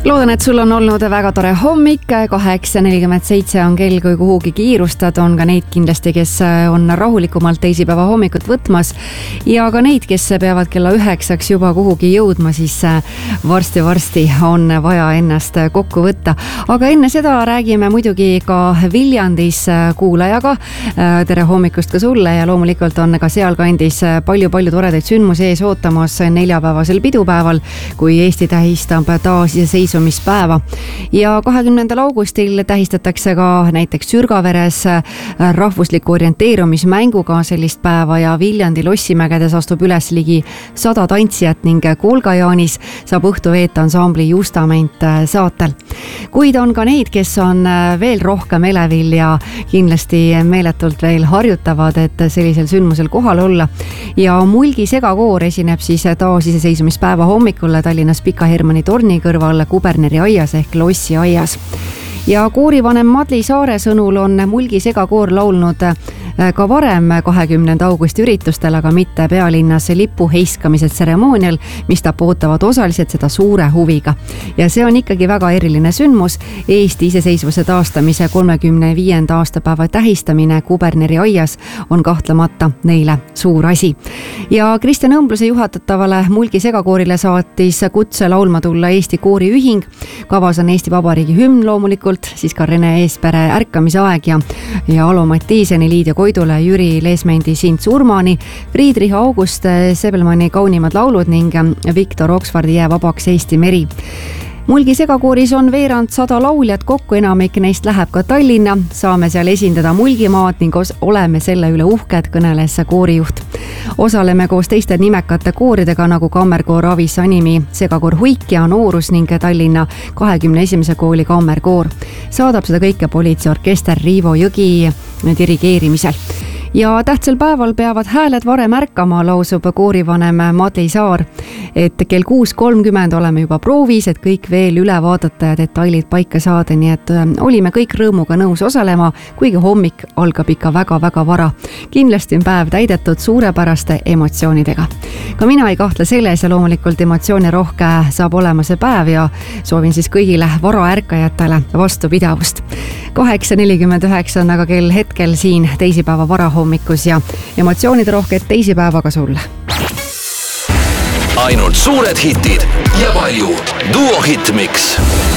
Loodan, et sul on olnud väga tore hommik, 8:47 on kell, kui kuhugi kiirustad, on ka neid kindlasti, kes on rahulikumalt teisipäeva hommikut võtmas ja ka neid, kes peavad kella 9 juba kuhugi jõudma, siis varsti on vaja ennast kokku võtta. Aga enne seda räägime muidugi ka Viljandis kuulajaga. Tere hommikust ka sulle ja loomulikult on ka sealkandis palju toredaid sündmusi ees ootamas neljapäevasel pidupäeval, kui Eesti tähistab taas iseseisvumispäeva. Ja 20. augustil tähistatakse ka näiteks Sürgaveres rahvusliku orienteerumismänguga sellist päeva ja Viljandi Lossimägedes astub üles ligi 100 tantsijat ning Kolgajaanis saab õhtu veeta ansambli Justament saatel. Kuid on ka neid, kes on veel rohkem elevil ja kindlasti meeletult veel harjutavad, et sellisel sündmusel kohal olla. Ja Mulgi segakoor esineb siis taas iseseisvumispäeva hommikul Tallinnas Pika Hermanni torni kõrval Kuberneri aias ehk Lossi aias. Ja koorivanem Madli Saare sõnul on Mulgi segakoor laulnud ka varem 20. augusti üritustel, aga mitte pealinnas lipu heiskamise tseremoonial, mis ootavad osaliselt seda suure huviga. Ja see on ikkagi väga eriline sündmus. Eesti iseseisvuse taastamise 35. aastapäeva tähistamine Kuberneri aias on kahtlemata neile suur asi. Ja Kristjan Õmbluse juhatatavale Mulgi segakoorile saatis kutse laulma tulla Eesti kooriühing. Kavas on Eesti Vabariigi hümn loomulikult, siis ka Rene Eespere Ärkamise aeg ja Alo Mattiiseni, Liidia Koidule, Jüri Leesmendi Sints Urmani, Friedrich August Sebelmanni Kaunimad laulud ning Viktor Oksfordi Jää vabaks Eesti meri. Mulgi segakooris on veerand 100 lauljat kokku, enamik neist läheb ka Tallinna. Saame seal esindada Mulgimaad ning oleme selle üle uhked, kõneles koorijuht. Osaleme koos teiste nimekate kooridega nagu kammerkoor Avis Animi, segakoor Huikja, Noorus ning Tallinna 21. kooli kammerkoor. Saadab seda kõike politseiorkester Riivo Jõgi dirigeerimisel. Ja tähtsal päeval peavad hääled varem ärkama, lausub koorivanem Madli Saar, et kell 6:30 oleme juba proovis, et kõik veel üle vaadata ja detailid paika saada, nii et olime kõik rõõmuga nõus osalema, kuigi hommik algab ikka väga vara. Kindlasti on päev täidetud suurepäraste emotsioonidega. Ka mina ei kahtle selles ja loomulikult emotsioone rohke saab olema see päev ja soovin siis kõigile varaärkajatele vastupidavust. 8:49 on aga kell hetkel siin teisipäeva varahommikus ja emotsioonid rohket teisipäeva ka sulle. Ainult suured hitid ja palju Duo Hitmix.